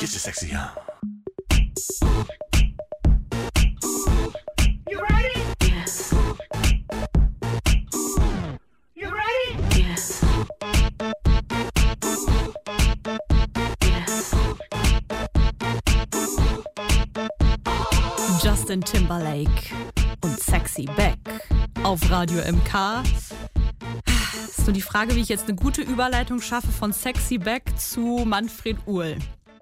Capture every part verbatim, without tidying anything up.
Get your sexy on. You ready? Yes. You ready? Yes. Yes. Justin Timberlake und Sexy Back auf Radio M K. Ist nur die Frage, wie ich jetzt eine gute Überleitung schaffe von Sexy Back zu Manfred Uhl.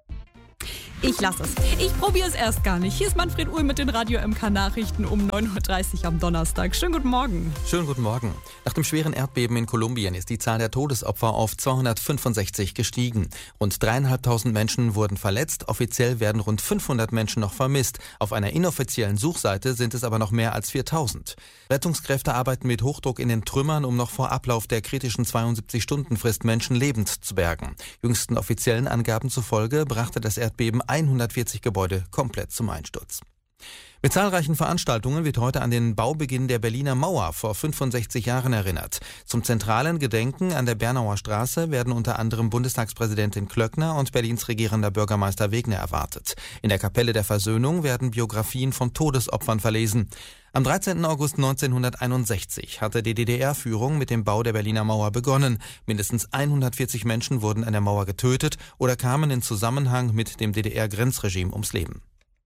Ich lasse es. Ich probiere es erst gar nicht. Hier ist Manfred Uhl mit den Radio M K Nachrichten um neun Uhr dreißig am Donnerstag. Schönen guten Morgen. Schönen guten Morgen. Nach dem schweren Erdbeben in Kolumbien ist die Zahl der Todesopfer auf zweihundertfünfundsechzig gestiegen. Rund dreieinhalbtausend Menschen wurden verletzt. Offiziell werden rund fünfhundert Menschen noch vermisst. Auf einer inoffiziellen Suchseite sind es aber noch mehr als viertausend. Rettungskräfte arbeiten mit Hochdruck in den Trümmern, um noch vor Ablauf der kritischen zweiundsiebzig-Stunden-Frist Menschen lebend zu bergen. Jüngsten offiziellen Angaben zufolge brachte das Erdbeben hundertvierzig Gebäude komplett zum Einsturz. Mit zahlreichen Veranstaltungen wird heute an den Baubeginn der Berliner Mauer vor fünfundsechzig Jahren erinnert. Zum zentralen Gedenken an der Bernauer Straße werden unter anderem Bundestagspräsidentin Klöckner und Berlins regierender Bürgermeister Wegner erwartet. In der Kapelle der Versöhnung werden Biografien von Todesopfern verlesen. Am dreizehnten August neunzehnhunderteinundsechzig hatte die D D R-Führung mit dem Bau der Berliner Mauer begonnen. Mindestens hundertvierzig Menschen wurden an der Mauer getötet oder kamen in Zusammenhang mit dem D D R-Grenzregime ums Leben.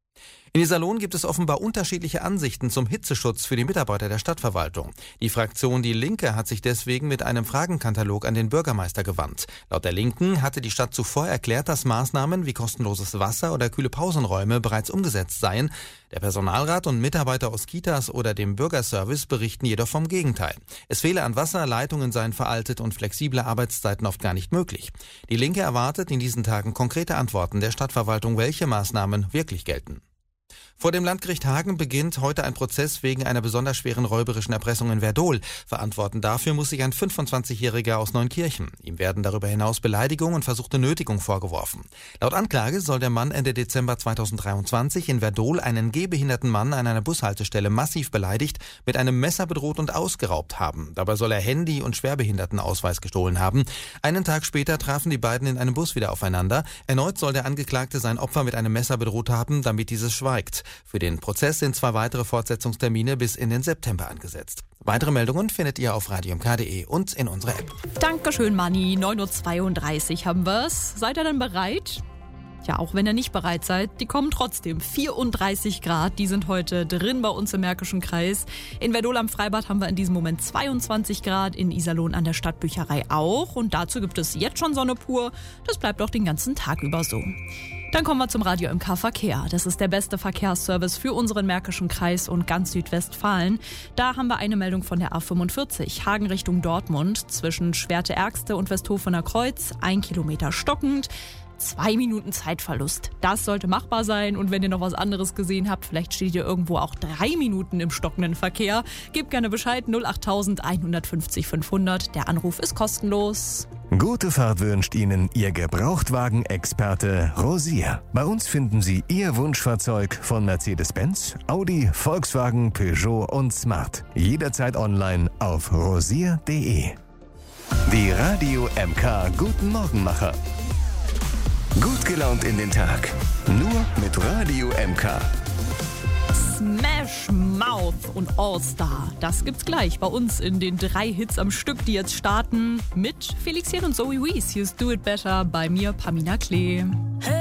In Iserlohn gibt es offenbar unterschiedliche Ansichten zum Hitzeschutz für die Mitarbeiter der Stadtverwaltung. Die Fraktion Die Linke hat sich deswegen mit einem Fragenkatalog an den Bürgermeister gewandt. Laut der Linken hatte die Stadt zuvor erklärt, dass Maßnahmen wie kostenloses Wasser oder kühle Pausenräume bereits umgesetzt seien. Der Personalrat und Mitarbeiter aus Kitas oder dem Bürgerservice berichten jedoch vom Gegenteil. Es fehle an Wasser, Leitungen seien veraltet und flexible Arbeitszeiten oft gar nicht möglich. Die Linke erwartet in diesen Tagen konkrete Antworten der Stadtverwaltung, welche Maßnahmen wirklich gelten. Vor dem Landgericht Hagen beginnt heute ein Prozess wegen einer besonders schweren räuberischen Erpressung in Werdohl. Verantworten dafür muss sich ein fünfundzwanzigjähriger aus Neunkirchen. Ihm werden darüber hinaus Beleidigung und versuchte Nötigung vorgeworfen. Laut Anklage soll der Mann Ende Dezember zweitausenddreiundzwanzig in Werdohl einen gehbehinderten Mann an einer Bushaltestelle massiv beleidigt, mit einem Messer bedroht und ausgeraubt haben. Dabei soll er Handy und Schwerbehindertenausweis gestohlen haben. Einen Tag später trafen die beiden in einem Bus wieder aufeinander. Erneut soll der Angeklagte sein Opfer mit einem Messer bedroht haben, damit dieses schweigt. Für den Prozess sind zwei weitere Fortsetzungstermine bis in den September angesetzt. Weitere Meldungen findet ihr auf radio m k punkt d e und in unserer App. Dankeschön, Manni. neun Uhr zweiunddreißig haben wir's. Seid ihr denn bereit? Ja, auch wenn ihr nicht bereit seid, die kommen trotzdem. vierunddreißig Grad, die sind heute drin bei uns im Märkischen Kreis. In Werdohl am Freibad haben wir in diesem Moment zweiundzwanzig Grad, in Iserlohn an der Stadtbücherei auch. Und dazu gibt es jetzt schon Sonne pur. Das bleibt auch den ganzen Tag über so. Dann kommen wir zum Radio M K Verkehr. Das ist der beste Verkehrsservice für unseren Märkischen Kreis und ganz Südwestfalen. Da haben wir eine Meldung von der A fünfundvierzig, Hagen Richtung Dortmund, zwischen Schwerte-Ergste und Westhofener Kreuz, ein Kilometer stockend. Zwei Minuten Zeitverlust. Das sollte machbar sein. Und wenn ihr noch was anderes gesehen habt, vielleicht steht ihr irgendwo auch drei Minuten im stockenden Verkehr, gebt gerne Bescheid. null acht eins fünf null fünfhundert. Der Anruf ist kostenlos. Gute Fahrt wünscht Ihnen Ihr Gebrauchtwagen-Experte Rosier. Bei uns finden Sie Ihr Wunschfahrzeug von Mercedes-Benz, Audi, Volkswagen, Peugeot und Smart. Jederzeit online auf rosier punkt d e. Die Radio M K Guten Morgenmacher. Gut gelaunt in den Tag. Nur mit Radio M K. Smash Mouth und All Star. Das gibt's gleich bei uns in den drei Hits am Stück, die jetzt starten mit Felix Jähn und Zoe Wees. Hier ist Do It Better, bei mir Pamina Klee.